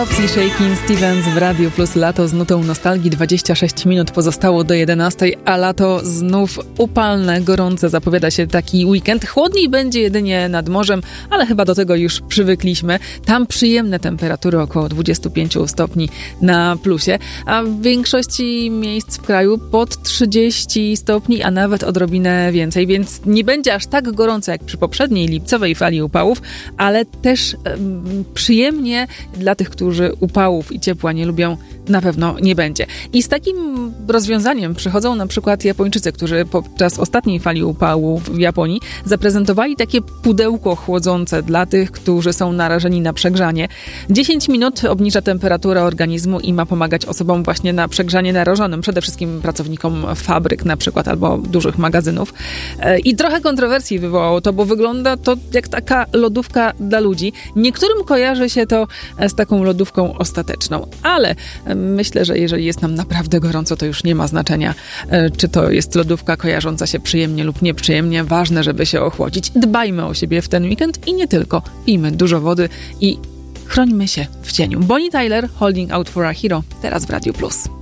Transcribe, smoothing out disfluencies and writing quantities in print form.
Opcji Shakin' Stevens w Radiu Plus. Lato z nutą nostalgii. 26 minut pozostało do 11, a lato znów upalne, gorące. Zapowiada się taki weekend. Chłodniej będzie jedynie nad morzem, ale chyba do tego już przywykliśmy. Tam przyjemne temperatury około 25 stopni na plusie, a w większości miejsc w kraju pod 30 stopni, a nawet odrobinę więcej, więc nie będzie aż tak gorąco jak przy poprzedniej lipcowej fali upałów, ale też przyjemnie dla tych, którzy upałów i ciepła nie lubią, na pewno nie będzie. I z takim rozwiązaniem przychodzą na przykład Japończycy, którzy podczas ostatniej fali upałów w Japonii zaprezentowali takie pudełko chłodzące dla tych, którzy są narażeni na przegrzanie. 10 minut obniża temperaturę organizmu i ma pomagać osobom właśnie na przegrzanie narażonym, przede wszystkim pracownikom fabryk na przykład albo dużych magazynów. I trochę kontrowersji wywołało to, bo wygląda to jak taka lodówka dla ludzi. Niektórym kojarzy się to z taką lodówką ostateczną, ale myślę, że jeżeli jest nam naprawdę gorąco, to już nie ma znaczenia, czy to jest lodówka kojarząca się przyjemnie lub nieprzyjemnie. Ważne, żeby się ochłodzić. Dbajmy o siebie w ten weekend i nie tylko. Pijmy dużo wody i chrońmy się w cieniu. Bonnie Tyler, Holding Out for a Hero, teraz w Radiu Plus.